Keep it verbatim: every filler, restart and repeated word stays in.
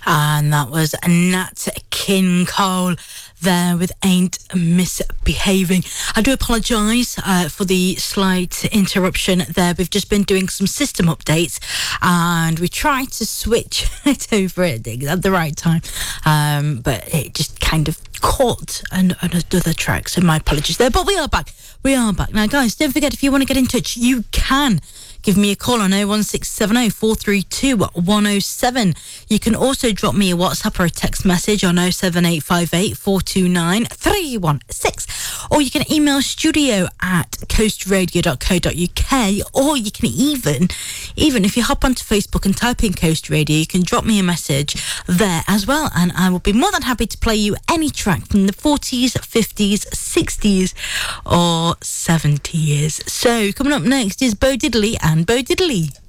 And that was Nat King Cole there with Ain't Misbehaving. I do apologise uh, for the slight interruption there. We've just been doing some system updates and we tried to switch it over at the right time, um, but it just kind of caught an, another track, so my apologies there. But we are back. We are back. Now, guys, don't forget, if you want to get in touch, you can give me a call on oh one six seven oh, four three two, one oh seven. You can also drop me a WhatsApp or a text message on oh seven eight five eight, four two nine, three one six. Or you can email studio at coastradio dot co dot uk. Or you can even, even if you hop onto Facebook and type in Coast Radio, you can drop me a message there as well. And I will be more than happy to play you any track from the forties, fifties, sixties or seventies. So coming up next is Bo Diddley and Bo Diddley.